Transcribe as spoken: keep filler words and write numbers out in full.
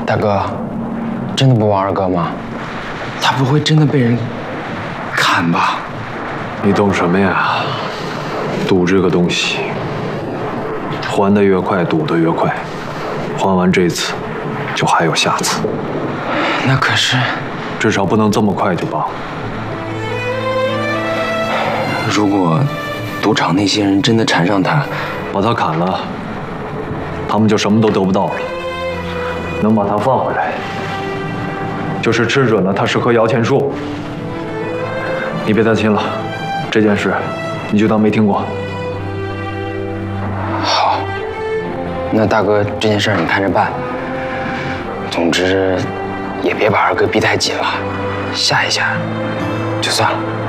大哥，真的不帮二哥吗？他不会真的被人砍吧？ 你懂什么呀？赌这个东西，还的越快，赌的越快。还完这次，就还有下次。 那可是， 至少不能这么快就罢。 如果赌场那些人真的缠上他， 把他砍了，他们就什么都得不到了。能把他放回来，就是吃准了他是棵摇钱树。你别担心了，这件事你就当没听过。 好，那大哥这件事你看着办。总之，也别把二哥逼太紧了，吓一吓就算了。